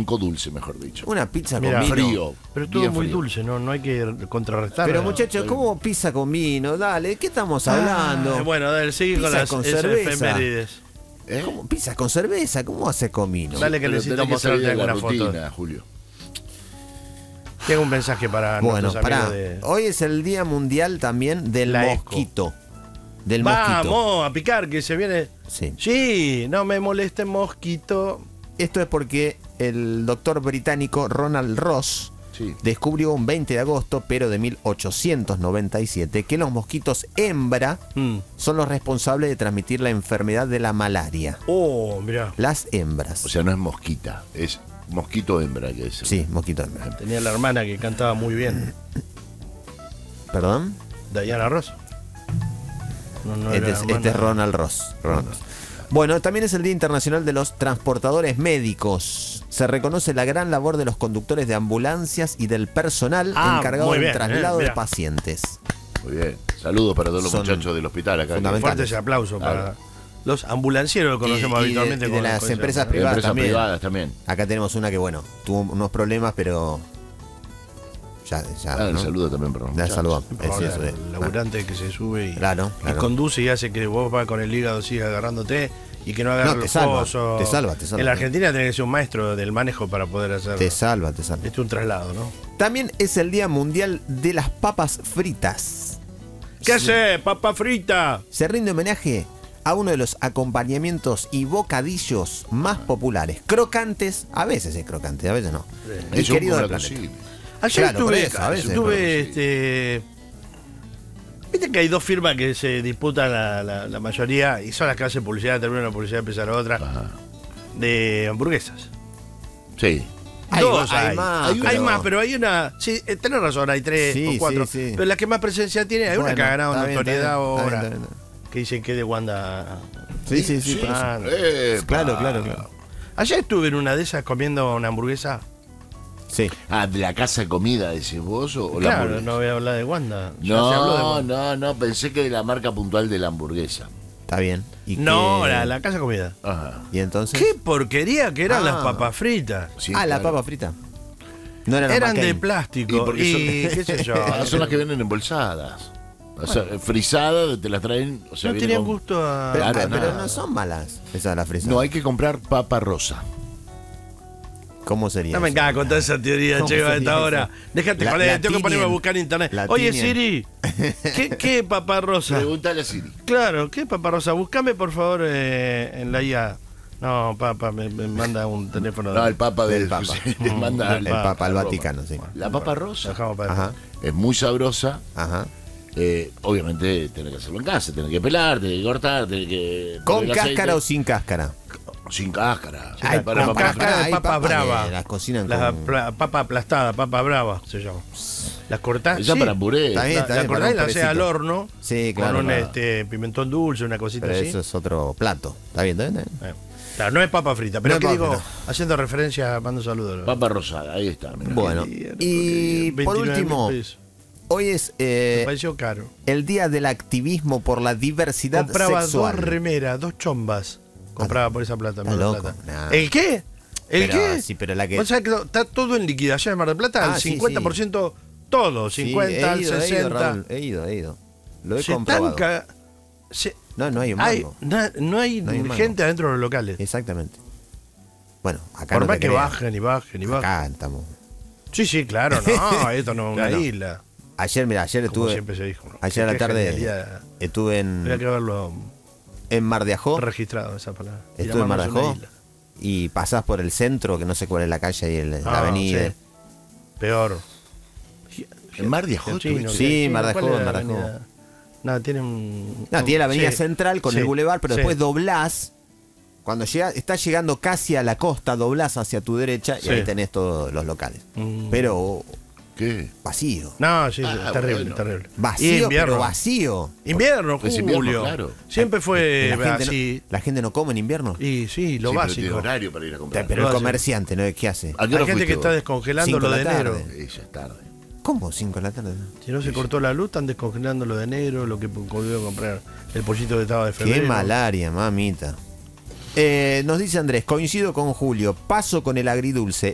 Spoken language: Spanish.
banco dulce, mejor dicho. Una pizza Mirá, con vino. Frío. Pero estuvo bien muy frío. dulce, no hay que contrarrestar. Pero muchachos, ¿cómo pizza con vino? Dale, ¿de qué estamos hablando? Bueno, dale, sigue con Pizza las con esas cerveza. efemérides. ¿Eh? ¿Cómo? Pizza con cerveza, ¿cómo hace con vino? Dale que Pero necesito tenés que salir mostrarte de la alguna foto. rutina, Julio. Tengo un mensaje para Bueno, nuestros pará. amigos de... Hoy es el Día Mundial también del La Eco. mosquito. Del mosquito. Vamos a picar, que se viene... Sí. Sí, no me moleste mosquito. Esto es porque el doctor británico Ronald Ross Sí. descubrió un 20 de agosto, pero de 1897, que los mosquitos hembra son los responsables de transmitir la enfermedad de la malaria. Oh, mirá. Las hembras. O sea, no es mosquita, es mosquito hembra que es. Sí, mosquito hembra. Tenía la hermana que cantaba muy bien. ¿Perdón? Diana Ross. No era Este hermana. es Ronald Ross. Bueno, también es el Día Internacional de los Transportadores Médicos. Se reconoce la gran labor de los conductores de ambulancias y del personal encargado muy del bien, traslado de mirá. pacientes. Muy bien. Saludos para todos los Son muchachos del hospital acá. fundamentales. Fuerte ese aplauso Claro. para los ambulancieros, lo conocemos habitualmente y de como las con empresas ese- Y privadas empresas también. privadas también. Acá tenemos una que, bueno, tuvo unos problemas, pero ya Ah, ¿no? el saludo también, perdón. Ya saludó. Ahora, Es eso, el laburante que se sube y, Claro, y claro. conduce y hace que vos vas con el hígado siga agarrándote y que no agarre No, te los salva, cosos. te salva. En la Argentina tenés que ser un maestro del manejo para poder hacer Te salva, te salva. un traslado, ¿no? También es el Día Mundial de las Papas Fritas. ¿Qué hace, papa frita? Se rinde homenaje a uno de los acompañamientos y bocadillos más populares. Crocantes, a veces es crocante, a veces no. Y Eso querido como del la planeta. cocina. Ayer Claro, por estuve, eso, a veces, estuve, viste que hay dos firmas que se disputan la mayoría y son las que hacen publicidad, termina una publicidad, empieza la otra, Ajá. de hamburguesas. Sí. Dos hay más, Hay pero- más, pero hay una. Sí, tenés razón, hay tres Sí, o cuatro. sí, sí. Pero la que más presencia tiene, hay una Bueno, que ha ganado está bien, notoriedad está bien, ahora. está bien, está bien. Que dicen que es de Wanda. Sí, sí, sí. por eso. Ah, Claro, claro, claro. Ayer estuve en una de esas comiendo una hamburguesa. Sí. Ah, ¿de la casa de comida decís vos o la Claro, hamburguesa? no voy a hablar de Wanda. Ya se habló de No, Wanda. no, pensé que de la marca puntual de la hamburguesa. Está bien. ¿Y No, qué- la casa de comida. Ajá. ¿Y entonces? Qué porquería que eran Ah. las papas fritas. Sí, La claro. papa frita. No eran, Eran McCain. de plástico. Y porque Y qué sé yo. Ah, son las que vienen embolsadas. O sea, frisadas, te las traen. O sea, No viene tenían con- gusto a. Pero, Claro, pero no. no son malas esas las fresas. No, hay que comprar papa rosa. ¿Cómo sería? No me eso? encanta contar esa teoría, ¿Cómo che, a sería esta eso? hora. Déjate La- joder, la tengo que ponerme a tiñen. buscar en internet. La Oye, tiñen. Siri, ¿qué papa rosa? Pregúntale a Siri. Claro, ¿qué papa rosa? Búscame, por favor, en la IA. No, papá, me manda un teléfono. No, el papa Del del Papa. te manda El al- Papa al a Roma. Vaticano, sí. La papa rosa Dejamos para Ajá, es muy sabrosa. ajá. Obviamente tenés que hacerlo en casa, tenés que pelar, tenés que cortar, tenés que. ¿Con poner cáscara aceite. o sin cáscara? Sin cáscara. Ay, Para con papa cáscara. frita. de hay papa papas brava. que las cocinan La con... papa aplastada, papa brava, se llama. Las cortás. Esa sí. para puré. Está bien, La, está la bien, cortás y para la un haces al purecito. horno. Sí, claro. Con un claro. pimentón dulce, una cosita Pero así. eso es otro plato. ¿Está bien? ¿Está bien? Claro, no es papa frita, pero No es ¿qué papa digo? frita. Haciendo referencia, mando saludos. Papa rosada, ahí está. mirá. Bueno, y por 29.000 último, pesos. hoy es Me pareció caro. el Día del Activismo por la Diversidad Compraba Sexual. 2 remeras, 2 chombas. Compraba por esa plata. Está Mar del loco. Plata. Nah. ¿El qué? ¿El Pero, qué? sí, pero la que- Vos sabés que está todo en liquidación en Mar del Plata. Ah, El sí, 50% todo. Sí, 50, he ido, 60. Raúl, he ido. Lo he Se comprobado. están No hay un hay, mango. no hay No hay un mango. gente adentro de los locales. Exactamente. Bueno, acá Por no más te que creas. bajen y bajen y bajen. Acá estamos. Sí, claro, no, esto no es una Claro. isla. Ayer Como estuve. siempre se dijo. ¿no? Ayer a la Qué tarde genialidad. estuve Tendría que haberlo en Mar de Ajó. registrado esa palabra. Y Estuve en Mar de llamarnos una Ajó. isla. Y pasás por el centro, que no sé cuál es la calle y la Ah, avenida. sí. Peor. ¿En Mar de Ajó? Chino, Sí, ¿qué? Mar de ¿Cuál Ajó, es la Mar de Ajó. avenida? No, tiene un. No, tiene la avenida Sí. central con Sí. el bulevar, pero Sí. después doblás. Cuando estás llegando casi a la costa, doblás hacia tu derecha y Sí. ahí tenés todos los locales. Mm. Pero ¿Qué? vacío. No, sí, Ah, terrible, bueno. terrible. Y Vacío, invierno. pero vacío. Invierno, Pues Julio. invierno, claro. Siempre fue la gente, así. la gente no come en invierno. Y sí, lo Sí, pero básico. tiene horario para ir a comprar. Pero Lo el hace. comerciante, ¿no? ¿Qué hace? ¿A qué hora Hay gente fuiste que está vos? descongelando 5 lo de de la enero. tarde. Ya es tarde. ¿Cómo 5 de la tarde? Si no se cortó la luz, están descongelando lo de enero, lo que volvió a comprar el pollito que estaba de febrero. Qué malaria, mamita. Nos dice Andrés, coincido con Julio, paso con el agridulce.